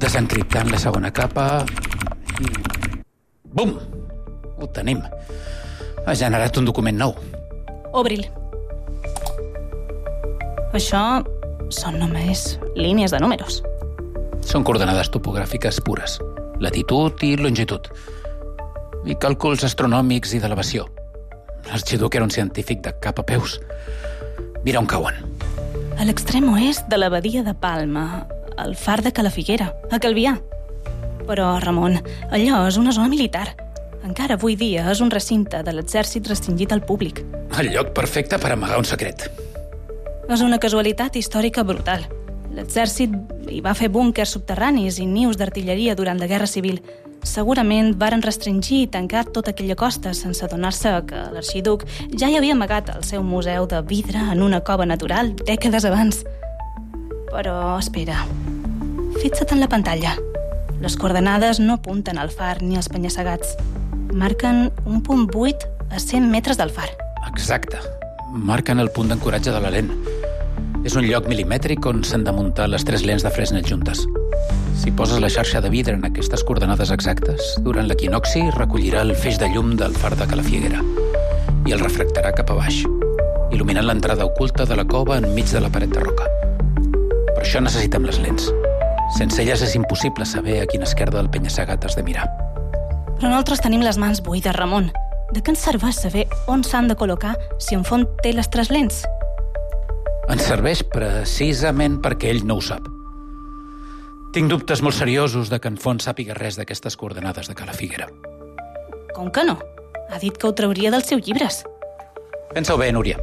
desencriptant la segona capa i... Bum! Ho tenim. Ha generat un document nou. Obri'l. Això són només línies de números. Són coordenades topogràfiques pures. Latitud i longitud. I càlculs astronòmics i d'elevació. L'arxiduc era un científic de cap a peus. Mira on cauen. A l'extrem oest de la badia de Palma, el far de Calafiguera, a Calvià. Però, Ramon, allò és una zona militar. Encara avui dia és un recinte de l'exèrcit restringit al públic. El lloc perfecte per amagar un secret. És una casualitat històrica brutal. L'exèrcit hi va fer búnquers subterranis i nius d'artilleria durant la Guerra Civil. Segurament varen restringir i tancar tota aquella costa sense adonar-se que l'arxiduc ja hi havia amagat el seu museu de vidre en una cova natural dècades abans. Però, espera, fixa't en la pantalla. Les coordenades no apunten al far ni als penya-segats. Marquen un punt buit a 100 metres del far. Exacte. Marquen el punt d'ancoratge de la lent. És un lloc milimètric on s'han de muntar les 3 lents de Fresnel juntes. Si poses la xarxa de vidre en aquestes coordenades exactes, durant l'equinoxi recollirà el feix de llum del far de Calafiguera i el refractarà cap a baix, il·luminant l'entrada oculta de la cova enmig de la paret de roca. Per això necessitem les lents. Sense elles és impossible saber a quina esquerda del penya-segat has de mirar. Però nosaltres tenim les mans buides, Ramon. De què ens serveix saber on s'han de col·locar si en Font té les 3 lents? Ens serveix precisament perquè ell no ho sap. Tinc dubtes molt seriosos de que en Font sàpiga res d'aquestes coordenades de Calafiguera. Com que no? Ha dit que ho trauria dels seus llibres. Pensa-ho bé, Núria.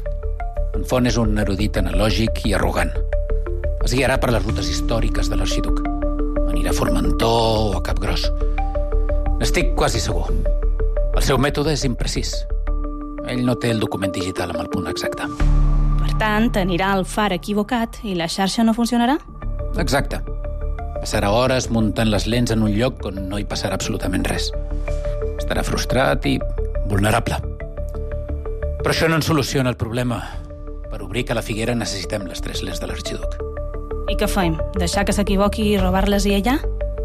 En Font és un erudit analògic i arrogant. Es guiarà per les rutes històriques de l'arxiduc. Anirà a Formentor o a Capgròs. N'estic quasi segur. El seu mètode és imprecís. Ell no té el document digital amb el punt exacte. Per tant, anirà al far equivocat i la xarxa no funcionarà? Exacte. Passarà hores muntant les lents en un lloc on no hi passarà absolutament res. Estarà frustrat i vulnerable. Però això no ens soluciona el problema. Per obrir Calafiguera necessitem les 3 lents de l'arxiduc. I què fem? Deixar que s'equivoqui i robar-les i allà?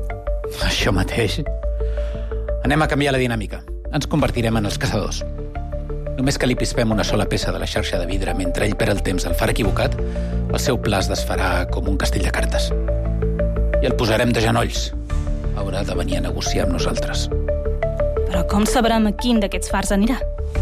Això mateix. Anem a canviar la dinàmica. Ens convertirem en els caçadors. Només que li pispem una sola peça de la xarxa de vidre mentre ell perd el temps al far equivocat, el seu pla es desfarà com un castell de cartes. I el posarem de genolls. Haurà de venir a negociar amb nosaltres. Però com sabrem a quin d'aquests fars anirà?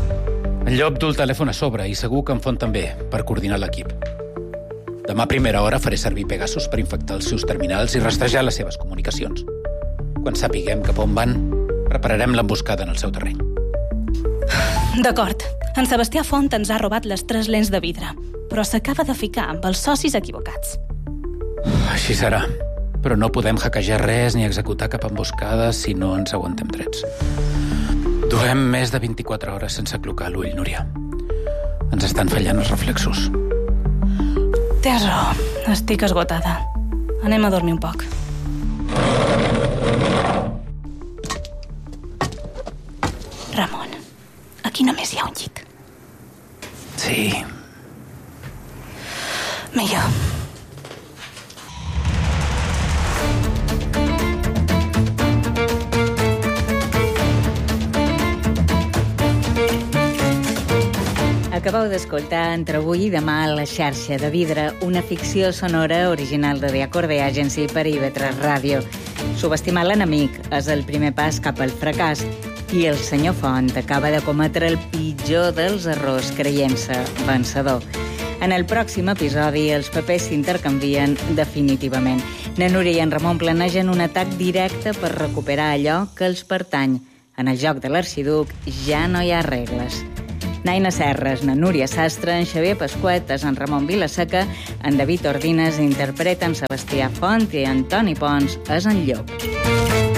En Llop du el telèfon a sobre i segur que en Font també, per coordinar l'equip. Demà a primera hora faré servir Pegasus per infectar els seus terminals i rastrejar les seves comunicacions. Quan sapiguem cap on van, prepararem l'emboscada en el seu terreny. D'acord. En Sebastià Font ens ha robat les 3 lents de vidre, però s'acaba de ficar amb els socis equivocats. Així serà. Però no podem hackejar res ni executar cap emboscada si no ens aguantem drets. Duem més de 24 hores sense aclucar l'ull, Núria. Ens estan fallant els reflexos. Tens raó. Estic esgotada. Anem a dormir un poc. Ramon, aquí només hi ha un llit. Sí. Millor. Acabeu d'escoltar Entre avui i demà a la xarxa de vidre, una ficció sonora original de The Acorde Agency per IB3 Ràdio. Subestimar l'enemic és el primer pas cap al fracàs i el senyor Font acaba de cometre el pitjor dels errors creient-se vencedor. En el pròxim episodi els papers s'intercanvien definitivament. Na Núria i en Ramon planegen un atac directe per recuperar allò que els pertany. En el joc de l'arxiduc ja no hi ha regles. Naina Serres, na Núria Sastre, en Xavier Pasquet, en Ramon Vilaseca, en David Ordines interpreten Sebastià Font i Antoni Pons és en Llop.